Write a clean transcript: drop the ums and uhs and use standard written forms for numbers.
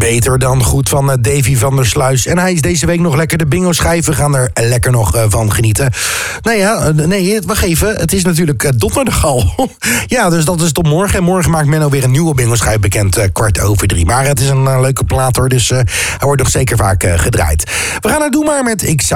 Beter dan goed van Davy van der Sluis. En hij is deze week nog lekker de bingo schijf. We gaan er lekker nog van genieten. Nou ja, nee, wacht even. Het is natuurlijk donderdag al. Ja, dus dat is tot morgen. En morgen maakt Menno weer een nieuwe bingo schijf bekend. 2:15. Maar het is een leuke plaat hoor. Dus hij wordt nog zeker vaak gedraaid. We gaan het doen maar met Ik zou